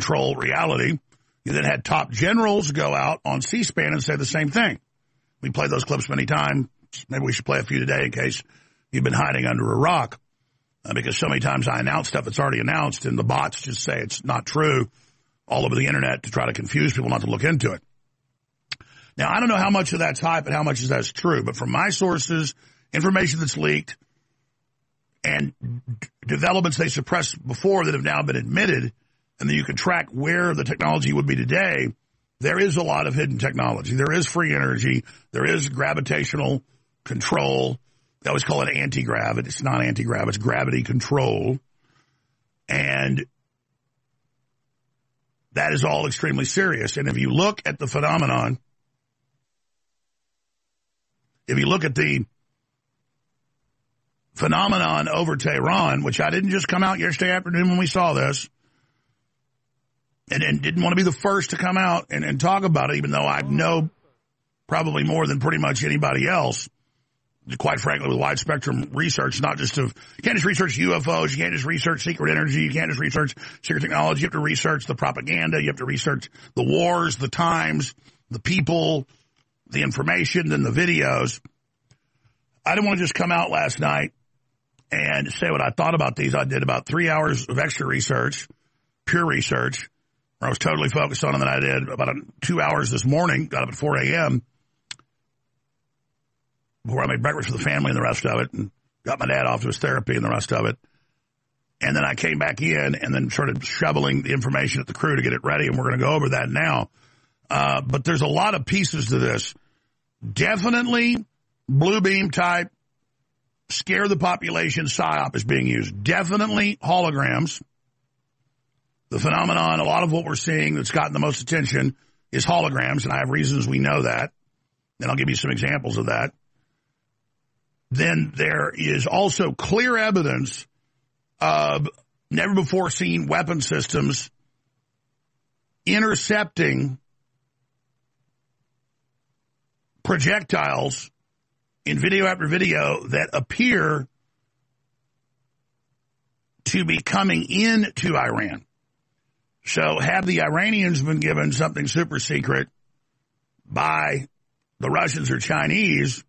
control reality. You then had top generals go out on C-SPAN and say the same thing. We played those clips many times. Maybe we should play a few today in case you've been hiding under a rock. Because so many times I announce stuff that's already announced, and the bots just say it's not true all over the internet to try to confuse people not to look into it. Now, I don't know how much of that's hype and how much of that's true, but from my sources, information that's leaked, and developments they suppressed before that have now been admitted, and then you can track where the technology would be today, there is a lot of hidden technology. There is free energy. There is gravitational control. They always call it anti-grav. It's not anti-grav. It's gravity control. And that is all extremely serious. And if you look at the phenomenon, over Tehran, which I didn't just come out yesterday afternoon when we saw this, and didn't want to be the first to come out and talk about it, even though I know probably more than pretty much anybody else, quite frankly, with wide spectrum research, not just you can't just research UFOs, you can't just research secret energy, you can't just research secret technology, you have to research the propaganda, you have to research the wars, the times, the people, the information, and the videos. I didn't want to just come out last night and say what I thought about these. I did about 3 hours of extra research, pure research, where I was totally focused on them, and I did about 2 hours this morning, got up at 4 a.m., before I made breakfast for the family and the rest of it, and got my dad off to his therapy and the rest of it. And then I came back in and then started shoveling the information at the crew to get it ready, and we're going to go over that now. But there's a lot of pieces to this. Definitely blue beam type, scare the population psyop is being used. Definitely holograms. The phenomenon, a lot of what we're seeing that's gotten the most attention is holograms, and I have reasons we know that. And I'll give you some examples of that. Then there is also clear evidence of never-before-seen weapon systems intercepting projectiles in video after video that appear to be coming into Iran. So have the Iranians been given something super secret by the Russians or Chinese,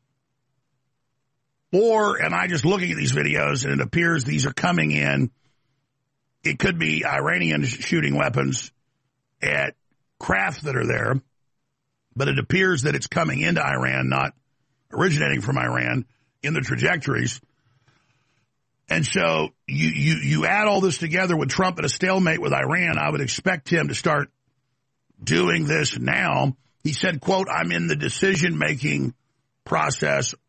or am I just looking at these videos and it appears these are coming in? It could be Iranians shooting weapons at craft that are there, but it appears that it's coming into Iran, not originating from Iran in the trajectories. And so you add all this together with Trump at a stalemate with Iran, I would expect him to start doing this now. He said, quote, "I'm in the decision-making process